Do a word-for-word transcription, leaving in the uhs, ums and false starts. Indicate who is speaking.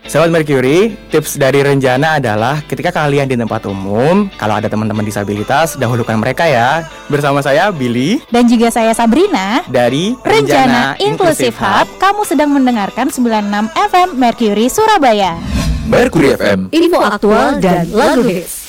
Speaker 1: Sobat Mercury, tips dari Renjana adalah ketika kalian di tempat umum, kalau ada teman-teman disabilitas, dahulukan mereka ya. Bersama saya Billy
Speaker 2: dan juga saya Sabrina
Speaker 1: dari
Speaker 2: Renjana Inclusive Hub. Kamu sedang mendengarkan sembilan puluh enam F M Mercury Surabaya.
Speaker 3: Mercury F M,
Speaker 4: info aktual dan lagu hits.